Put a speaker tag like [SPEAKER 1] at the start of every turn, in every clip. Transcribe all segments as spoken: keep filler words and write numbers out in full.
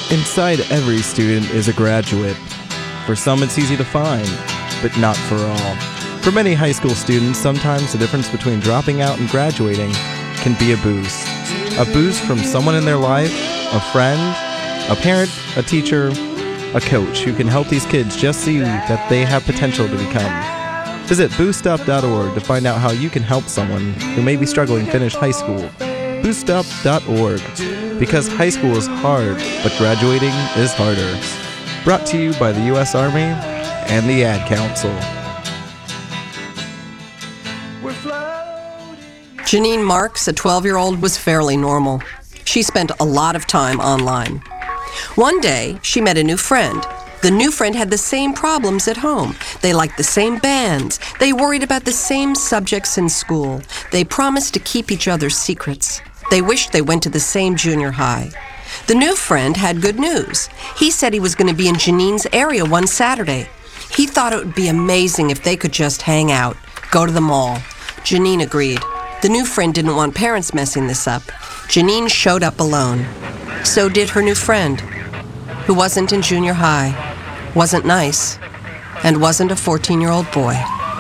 [SPEAKER 1] Inside every student is a graduate. For some, it's easy to find, but not for all. For many high school students, sometimes the difference between dropping out and graduating can be a boost. A boost from someone in their life, a friend, a parent, a teacher, a coach who can help these kids just see that they have potential to become. Visit boost up dot org to find out how you can help someone who may be struggling to finish high school. boost up dot org. Because high school is hard, but graduating is harder. Brought to you by the U S Army and the Ad Council.
[SPEAKER 2] Janine Marks, a twelve-year-old, was fairly normal. She spent a lot of time online. One day, she met a new friend. The new friend had the same problems at home. They liked the same bands. They worried about the same subjects in school. They promised to keep each other's secrets. They wished they went to the same junior high. The new friend had good news. He said he was going to be in Janine's area one Saturday. He thought it would be amazing if they could just hang out, go to the mall. Janine agreed. The new friend didn't want parents messing this up. Janine showed up alone. So did her new friend, who wasn't in junior high, wasn't nice, and wasn't a fourteen-year-old boy.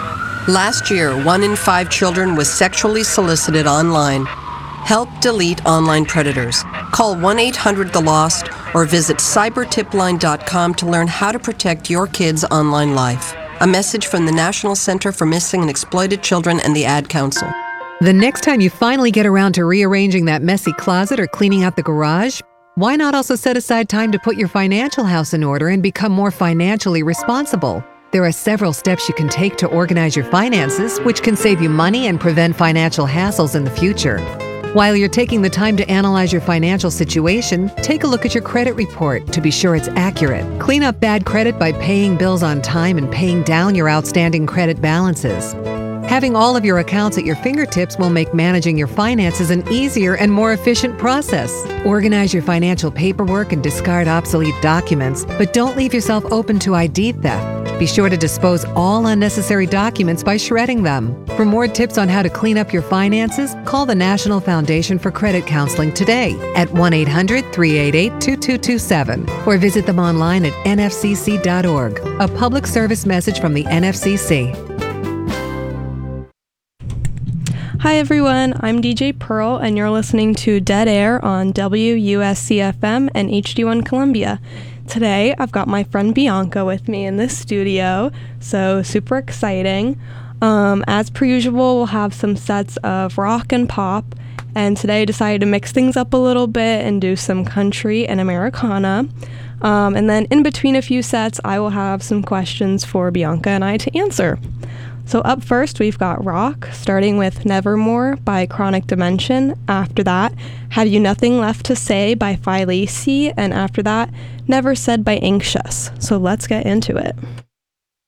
[SPEAKER 2] Last year, one in five children was sexually solicited online. Help delete online predators. Call one eight hundred the lost or visit cyber tip line dot com to learn how to protect your kids' online life. A message from the National Center for Missing and Exploited Children and the Ad Council.
[SPEAKER 3] The next time you finally get around to rearranging that messy closet or cleaning out the garage, why not also set aside time to put your financial house in order and become more financially responsible? There are several steps you can take to organize your finances, which can save you money and prevent financial hassles in the future. While you're taking the time to analyze your financial situation, take a look at your credit report to be sure it's accurate. Clean up bad credit by paying bills on time and paying down your outstanding credit balances. Having all of your accounts at your fingertips will make managing your finances an easier and more efficient process. Organize your financial paperwork and discard obsolete documents, but don't leave yourself open to I D theft. Be sure to dispose all unnecessary documents by shredding them. For more tips on how to clean up your finances, call the National Foundation for Credit Counseling today at one eight hundred three eight eight two two two seven or visit them online at N F C C dot org. A public service message from the N F C C.
[SPEAKER 4] Hi everyone, I'm D J Pearl and you're listening to Dead Air on W U S C F M and H D one Columbia. Today I've got my friend Bianca with me in this studio, so super exciting. Um, as per usual, we'll have some sets of rock and pop, and today I decided to mix things up a little bit and do some country and Americana. Um, and then in between a few sets, I will have some questions for Bianca and I to answer. So up first, we've got rock, starting with Nevermore by Chronic Dimension. After that, Have You Nothing Left to Say by Phi Lacey. And after that, Never Said by Anxious. So let's get into it.